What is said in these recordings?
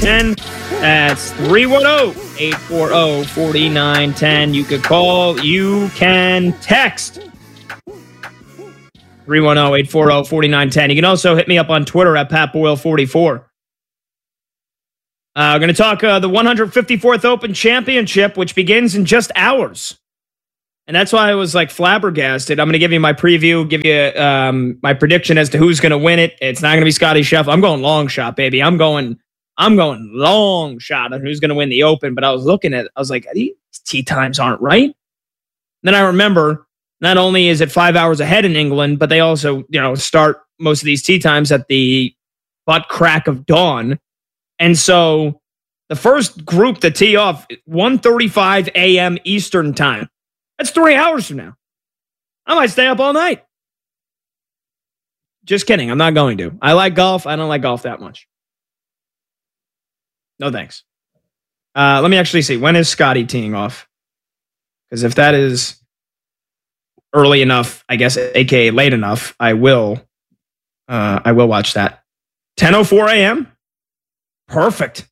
4910. That's 310-840-4910. You could call. You can text. 310-840-4910. You can also hit me up on Twitter at PatBoyle44. We're going to talk the 154th Open Championship, which begins in just hours. And that's why I was like flabbergasted. I'm going to give you my preview, give you my prediction as to who's going to win it. It's not going to be Scotty Scheffler. I'm going long shot, baby. I'm going long shot on who's going to win the Open. But I was looking at it. I was like, these tee times aren't right. And then I remember not only is it 5 hours ahead in England, but they also, start most of these tee times at the butt crack of dawn. And so the first group to tee off, 1:35 a.m. Eastern time. That's 3 hours from now. I might stay up all night. Just kidding. I'm not going to. I like golf. I don't like golf that much. No thanks. Let me actually see. When is Scotty teeing off? Because if that is early enough, I guess, aka late enough, I will watch that. 10:04 a.m. Perfect.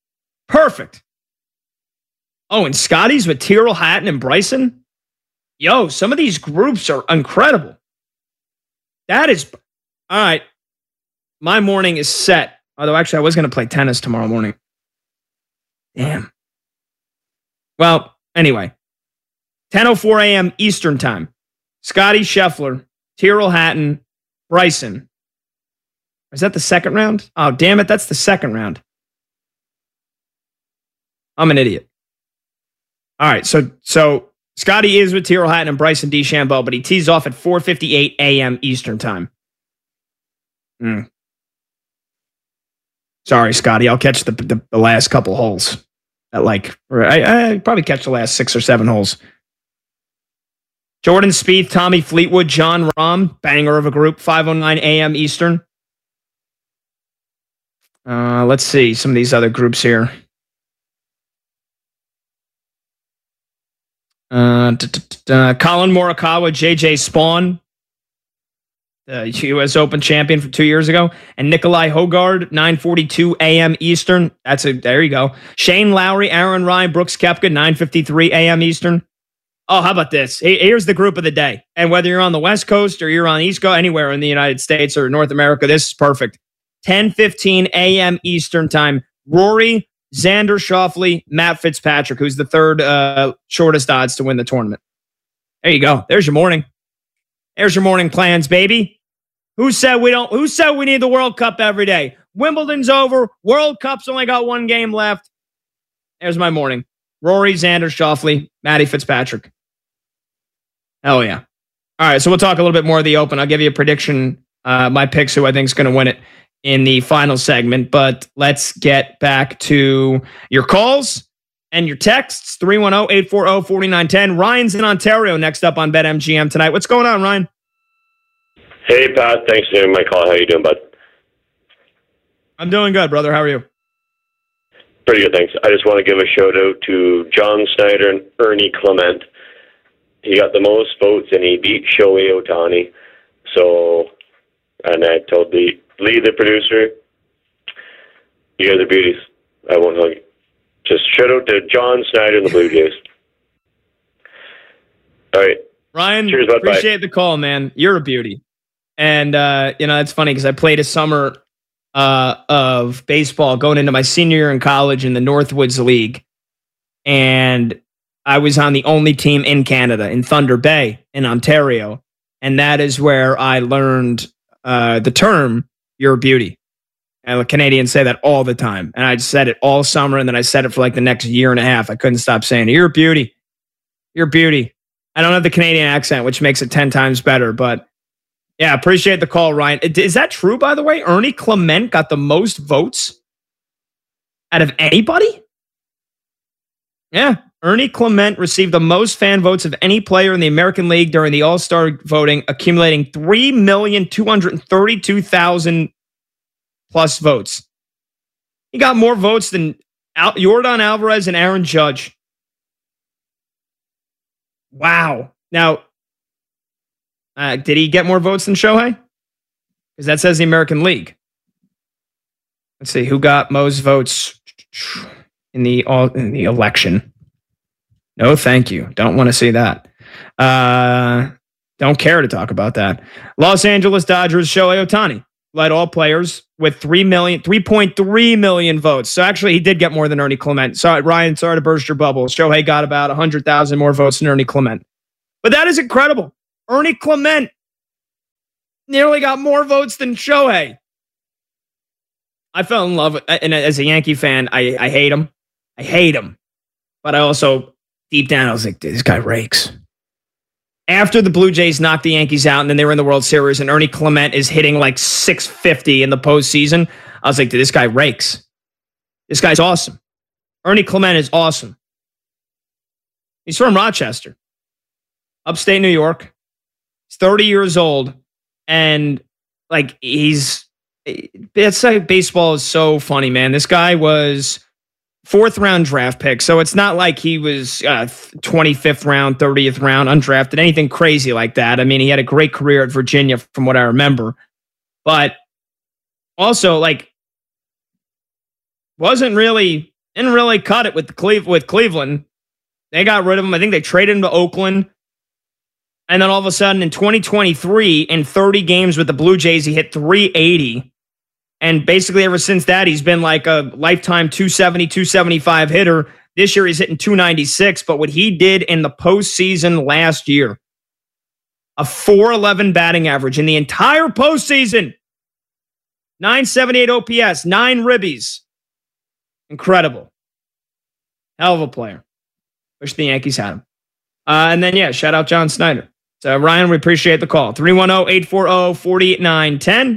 Oh, and Scotty's with Tyrrell Hatton and Bryson. Yo, some of these groups are incredible. That is all right. My morning is set. Although actually I was going to play tennis tomorrow morning. Damn. Well, anyway. 10:04 a.m. Eastern time. Scotty Scheffler, Tyrrell Hatton, Bryson. Is that the second round? Oh, damn it. That's the second round. I'm an idiot. All right. So Scotty is with Tyrrell Hatton and Bryson DeChambeau, but he tees off at 4:58 a.m. Eastern time. Sorry, Scotty. I'll catch the last couple holes. I probably catch the last 6 or 7 holes. Jordan Spieth, Tommy Fleetwood, Jon Rahm, banger of a group, 5:09 a.m. Eastern. Let's see some of these other groups here. Colin Morikawa, JJ Spawn, the U.S. Open champion from 2 years ago, and Nikolai Hogard, 9:42 a.m. Eastern. There you go. Shane Lowry, Aaron Ryan, Brooks Koepka, 9:53 a.m. Eastern. Oh, how about this? Here's the group of the day. And whether you're on the West Coast or you're on the East Coast, anywhere in the United States or North America, this is perfect. 10:15 a.m. Eastern time. Rory, Xander Schauffele, Matt Fitzpatrick, who's the third shortest odds to win the tournament. There you go. There's your morning. There's your morning plans, baby. Who said we need the World Cup every day? Wimbledon's over. World Cup's only got one game left. There's my morning. Rory, Xander Schauffele, Matty Fitzpatrick. Hell yeah. All right, so we'll talk a little bit more of the Open. I'll give you a prediction, my picks, who I think is going to win it in the final segment. But let's get back to your calls and your texts. 310-840-4910. Ryan's in Ontario next up on BetMGM tonight. What's going on, Ryan? Hey, Pat. Thanks for taking my call. How you doing, bud? I'm doing good, brother. How are you? Pretty good, thanks. I just want to give a shout-out to John Snyder and Ernie Clement. He got the most votes, and he beat Shohei Ohtani. So, and I told Lee, the producer, you guys are beauties. I won't hug you. Just shout out to John Snyder and the Blue Jays. All right. Ryan, cheers, bud. Appreciate Bye. the call, man. You're a beauty. And, it's funny because I played a summer of baseball going into my senior year in college in the Northwoods League. And I was on the only team in Canada, in Thunder Bay, in Ontario. And that is where I learned the term, you're a beauty. And the Canadians say that all the time. And I said it all summer, and then I said it for like the next year and a half. I couldn't stop saying it. You're a beauty. You're a beauty. I don't have the Canadian accent, which makes it 10 times better. But yeah, appreciate the call, Ryan. Is that true, by the way? Ernie Clement got the most votes out of anybody? Yeah. Ernie Clement received the most fan votes of any player in the American League during the All-Star voting, accumulating 3,232,000 plus votes. He got more votes than Yordan Alvarez and Aaron Judge. Wow. Now, did he get more votes than Shohei? Because that says the American League. Let's see who got most votes. in the election. No, thank you. Don't want to see that. Don't care to talk about that. Los Angeles Dodgers Shohei Ohtani led all players with 3.3 million votes. So actually, he did get more than Ernie Clement. Sorry, Ryan, sorry to burst your bubble. Shohei got about 100,000 more votes than Ernie Clement. But that is incredible. Ernie Clement nearly got more votes than Shohei. I fell in love with, and as a Yankee fan, I hate him. I hate him. But I also, deep down, I was like, this guy rakes. After the Blue Jays knocked the Yankees out and then they were in the World Series and Ernie Clement is hitting like 650 in the postseason, I was like, dude, this guy rakes. This guy's awesome. Ernie Clement is awesome. He's from Rochester, upstate New York. He's 30 years old. And like, it's like baseball is so funny, man. This guy was 4th round draft pick. So it's not like he was 25th round, 30th round, undrafted, anything crazy like that. I mean, he had a great career at Virginia from what I remember. But also, like, didn't really cut it with Cleveland. They got rid of him. I think they traded him to Oakland. And then all of a sudden in 2023, in 30 games with the Blue Jays, he hit 380. And basically ever since that, he's been like a lifetime 270, 275 hitter. This year he's hitting 296. But what he did in the postseason last year, a 411 batting average in the entire postseason, 978 OPS, 9 ribbies. Incredible. Hell of a player. Wish the Yankees had him. And then, yeah, shout out John Snyder. So, Ryan, we appreciate the call. 310-840-4910.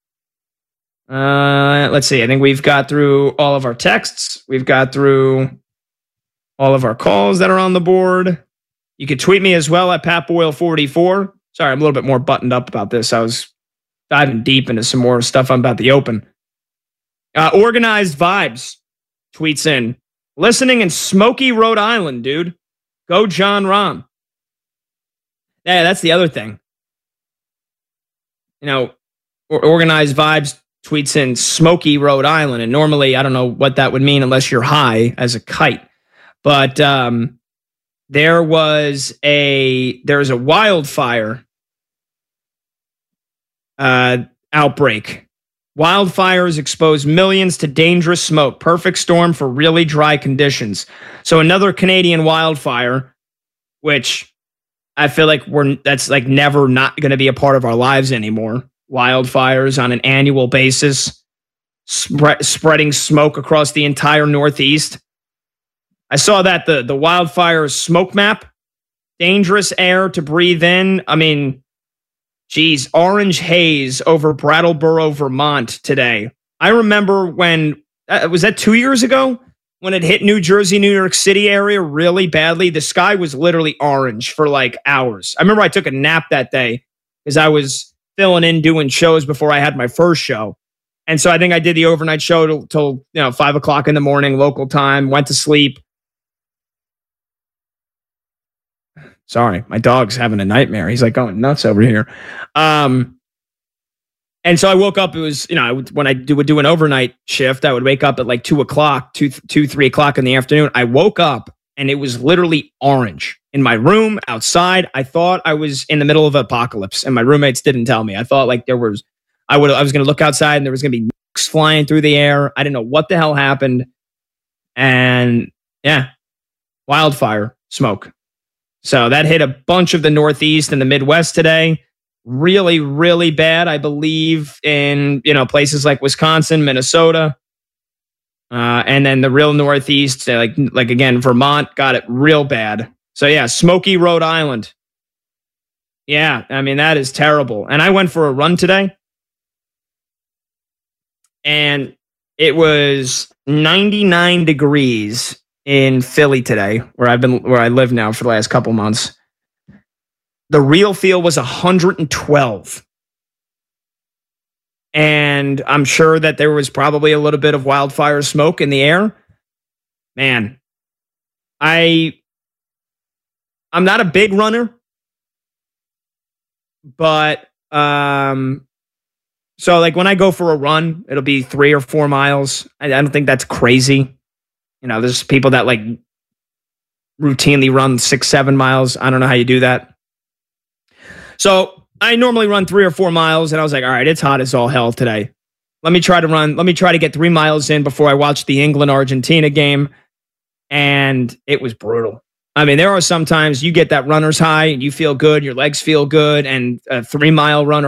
Let's see. I think we've got through all of our texts. We've got through all of our calls that are on the board. You could tweet me as well at PatBoyle44. Sorry, I'm a little bit more buttoned up about this. I was diving deep into some more stuff about the Open. Organized Vibes tweets in. Listening in Smoky, Rhode Island, dude. Go John Rahm. Yeah, that's the other thing. You know, Organized Vibes tweets in Smoky, Rhode Island. And normally, I don't know what that would mean unless you're high as a kite. But there was a wildfire outbreak. Wildfires expose millions to dangerous smoke. Perfect storm for really dry conditions. So another Canadian wildfire, which I feel like that's like never not going to be a part of our lives anymore. Wildfires on an annual basis, spreading smoke across the entire Northeast. I saw that the wildfire smoke map, dangerous air to breathe in. I mean, geez, orange haze over Brattleboro, Vermont today. I remember when, was that 2 years ago? When it hit New Jersey, New York City area really badly. The sky was literally orange for like hours. I remember I took a nap that day because I was filling in doing shows before I had my first show. And so I think I did the overnight show till 5 o'clock in the morning, local time, went to sleep. Sorry, my dog's having a nightmare. He's like going nuts over here. And so I woke up, it was, when I would do an overnight shift, I would wake up at like 2 o'clock, 3 o'clock in the afternoon. I woke up and it was literally orange in my room, outside. I thought I was in the middle of an apocalypse and my roommates didn't tell me. I thought like I was going to look outside and there was going to be nukes flying through the air. I didn't know what the hell happened. And yeah, wildfire smoke. So that hit a bunch of the Northeast and the Midwest today. Really, really bad, I believe, in places like Wisconsin, Minnesota, and then the real Northeast, like again, Vermont got it real bad. So yeah, Smoky, Rhode Island. Yeah, I mean that is terrible. And I went for a run today, and it was 99 degrees in Philly today, where I live now for the last couple months. The real feel was 112. And I'm sure that there was probably a little bit of wildfire smoke in the air. Man, I'm not a big runner. But so like when I go for a run, it'll be 3 or 4 miles. I don't think that's crazy. there's people that like routinely run 6-7 miles. I don't know how you do that. So I normally run 3 or 4 miles, and I was like, all right, it's hot as all hell today. Let me try to get 3 miles in before I watch the England-Argentina game. And it was brutal. I mean, there are sometimes you get that runner's high and you feel good, your legs feel good, and a 3 mile run